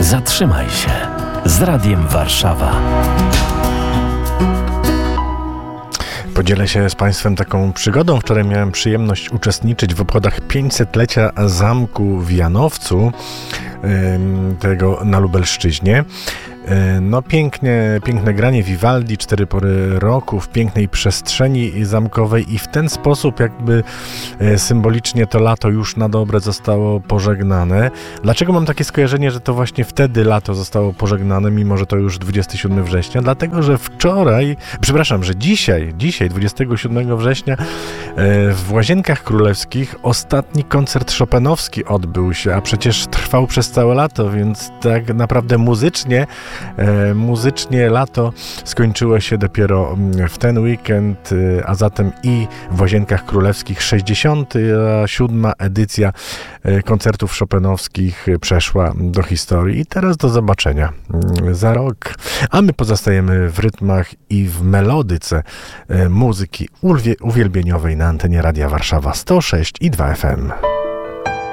Zatrzymaj się z Radiem Warszawa. Podzielę się z Państwem taką przygodą. Wczoraj miałem przyjemność uczestniczyć w obchodach 500-lecia zamku w Janowcu, tego na Lubelszczyźnie. No piękne granie Vivaldi, 4 pory roku w pięknej przestrzeni zamkowej i w ten sposób jakby symbolicznie to lato już na dobre zostało pożegnane. Dlaczego mam takie skojarzenie, że to właśnie wtedy lato zostało pożegnane, mimo że to już 27 września? Dlatego, że dzisiaj 27 września w Łazienkach Królewskich ostatni koncert chopinowski odbył się, a przecież trwał przez całe lato, więc tak naprawdę muzycznie lato skończyło się dopiero w ten weekend, a zatem i w Łazienkach Królewskich 67. edycja koncertów chopinowskich przeszła do historii i teraz do zobaczenia za rok. A my pozostajemy w rytmach i w melodyce muzyki uwielbieniowej na antenie Radia Warszawa 106,2 FM.